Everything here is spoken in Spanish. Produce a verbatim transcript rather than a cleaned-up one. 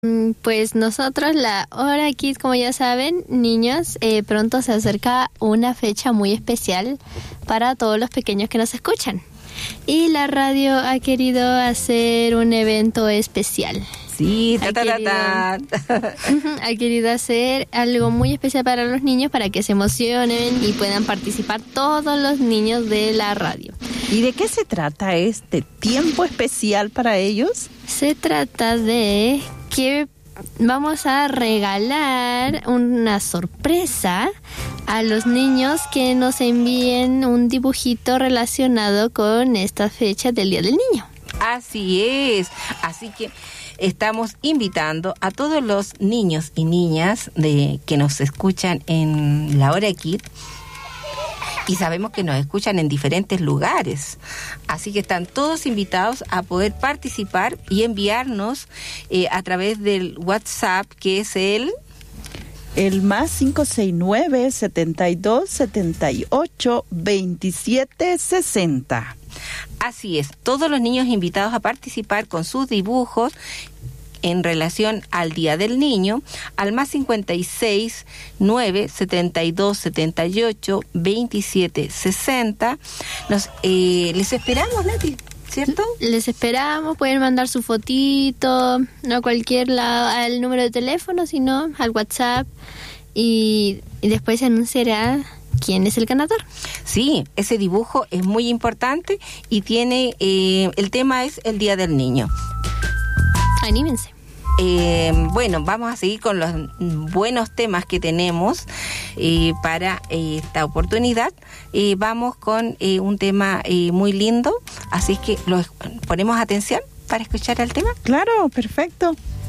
Pues nosotros, la Hora Kids, como ya saben, niños, eh, pronto se acerca una fecha muy especial para todos los pequeños que nos escuchan. Y la radio ha querido hacer un evento especial. Sí, ta, ha, ta, querido, ta, ta. ha querido hacer algo muy especial para los niños, para que se emocionen y puedan participar todos los niños de la radio. ¿Y de qué se trata este tiempo especial para ellos? Se trata de que vamos a regalar una sorpresa a los niños que nos envíen un dibujito relacionado con esta fecha del Día del Niño. Así es, así que estamos invitando a todos los niños y niñas de que nos escuchan en La Hora Kids. Y sabemos que nos escuchan en diferentes lugares. Así que están todos invitados a poder participar y enviarnos eh, a través del WhatsApp, que es el... El más cinco seis nueve, setenta y dos, setenta y ocho, veintisiete, sesenta. Así es, todos los niños invitados a participar con sus dibujos en relación al Día del Niño, al más cincuenta y seis, nueve, setenta y dos, setenta y ocho, veintisiete, sesenta. Nos, eh, les esperamos, Nati, ¿cierto? Les esperamos, pueden mandar su fotito, no a cualquier lado, al número de teléfono, sino al WhatsApp, y, y después se anunciará quién es el ganador. Sí, ese dibujo es muy importante y tiene, eh, el tema es el Día del Niño. Anímense. Eh, bueno, vamos a seguir con los buenos temas que tenemos eh, para eh, esta oportunidad. Eh, vamos con eh, un tema eh, muy lindo, así que los ponemos atención para escuchar el tema. Claro, perfecto.